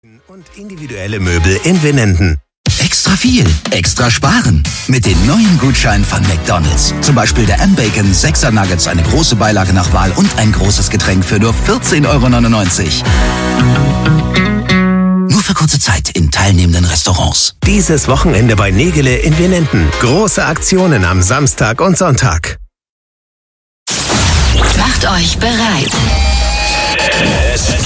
Und individuelle Möbel in Winnenden. Extra viel, extra sparen. Mit den neuen Gutscheinen von McDonald's. Zum Beispiel der M-Bacon 6er Nuggets, eine große Beilage nach Wahl und ein großes Getränk für nur 14,99 €. Nur für kurze Zeit in teilnehmenden Restaurants. Dieses Wochenende bei Nägele in Winnenden. Große Aktionen am Samstag und Sonntag. Macht euch bereit.